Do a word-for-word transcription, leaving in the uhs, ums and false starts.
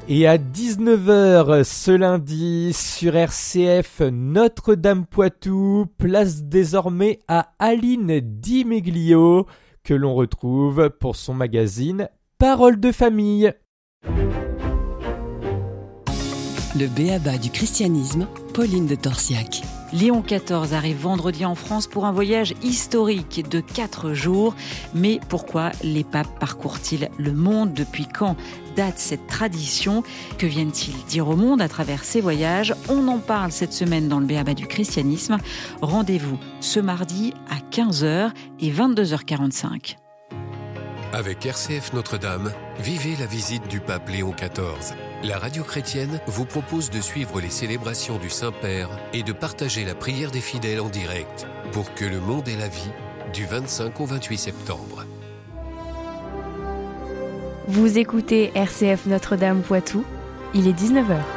Et à dix-neuf heures ce lundi sur R C F Notre-Dame-Poitou, place désormais à Aline Di Meglio que l'on retrouve pour son magazine Paroles de famille. Le b.a-ba du christianisme, Pauline de Torsiac. Léon quatorze arrive vendredi en France pour un voyage historique de quatre jours. Mais pourquoi les papes parcourent-ils le monde? Depuis quand date cette tradition? Que viennent-ils dire au monde à travers ces voyages? On en parle cette semaine dans le b.a-ba du christianisme. Rendez-vous ce mardi à quinze heures et vingt-deux heures quarante-cinq. Avec R C F Notre-Dame, vivez la visite du pape Léon quatorze. La radio chrétienne vous propose de suivre les célébrations du Saint-Père et de partager la prière des fidèles en direct pour que le monde ait la vie du vingt-cinq au vingt-huit septembre. Vous écoutez R C F Notre-Dame Poitou, il est dix-neuf heures.